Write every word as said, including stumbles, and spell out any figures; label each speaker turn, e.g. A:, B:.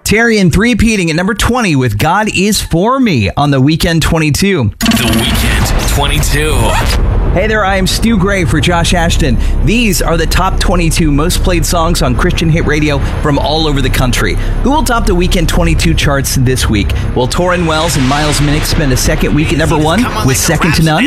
A: Terry and three-peating at number twenty with God Is For Me on The Weekend twenty-two.
B: The Weekend twenty-two.
A: Hey there, I am Stu Gray for Josh Ashton. These are the top twenty-two most played songs on Christian hit radio from all over the country. Who will top the Weekend twenty-two charts this week? Well, Torrin Wells and Miles Minnick spend a second week at number one with Second to None.